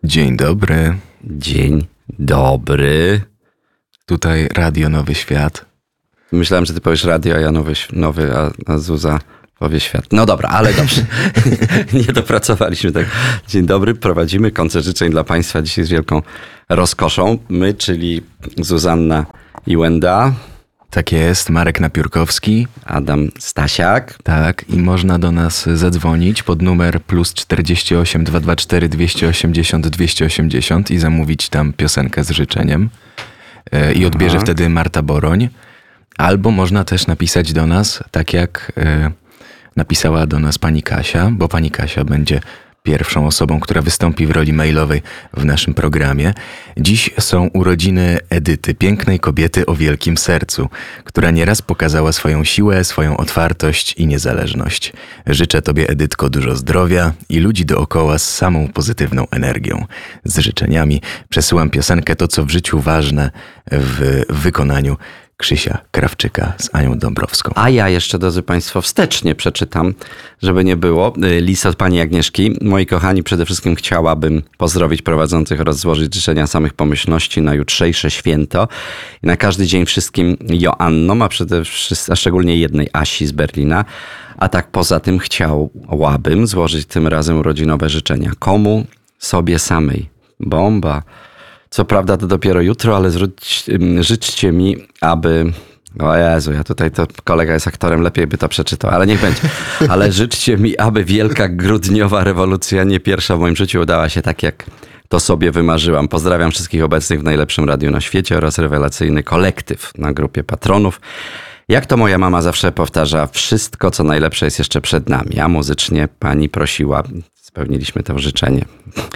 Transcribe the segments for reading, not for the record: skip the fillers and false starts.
Dzień dobry. Dzień dobry. Tutaj Radio Nowy Świat. Myślałem, że ty powiesz radio, a ja a Zuza powie świat. No dobra, ale dobrze. Nie dopracowaliśmy tak. Dzień dobry, prowadzimy koncert życzeń dla Państwa dzisiaj z wielką rozkoszą. My, czyli Zuzanna i Łęda. Tak jest, Marek Napiórkowski. Adam Stasiak. Tak, i można do nas zadzwonić pod numer +48 224 280 280 i zamówić tam piosenkę z życzeniem. I odbierze wtedy Marta Boroń. Albo można też napisać do nas, tak jak napisała do nas pani Kasia, bo pani Kasia będzie pierwszą osobą, która wystąpi w roli mailowej w naszym programie. Dziś są urodziny Edyty, pięknej kobiety o wielkim sercu, która nieraz pokazała swoją siłę, swoją otwartość i niezależność. Życzę tobie, Edytko, dużo zdrowia i ludzi dookoła z samą pozytywną energią. Z życzeniami przesyłam piosenkę To, co w życiu ważne w wykonaniu Krzysia Krawczyka z Anią Dąbrowską. A ja jeszcze, drodzy Państwo, wstecznie przeczytam, żeby nie było. List od pani Agnieszki. Moi kochani, przede wszystkim chciałabym pozdrowić prowadzących oraz złożyć życzenia samych pomyślności na jutrzejsze święto. I na każdy dzień wszystkim Joannom, a szczególnie jednej Asi z Berlina. A tak poza tym chciałabym złożyć tym razem urodzinowe życzenia. Komu? Sobie samej. Bomba. Co prawda to dopiero jutro, ale życzcie mi, aby... O Jezu, to kolega jest aktorem, lepiej by to przeczytał, ale niech będzie. Ale życzcie mi, aby wielka grudniowa rewolucja, nie pierwsza w moim życiu, udała się tak, jak to sobie wymarzyłam. Pozdrawiam wszystkich obecnych w najlepszym radiu na świecie oraz rewelacyjny kolektyw na grupie patronów. Jak to moja mama zawsze powtarza, wszystko co najlepsze jest jeszcze przed nami, a muzycznie pani prosiła, spełniliśmy to życzenie,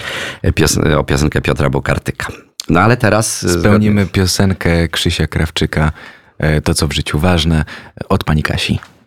o piosenkę Piotra Bukartyka. No ale teraz... Spełnimy piosenkę Krzysia Krawczyka, To, co w życiu ważne, od pani Kasi.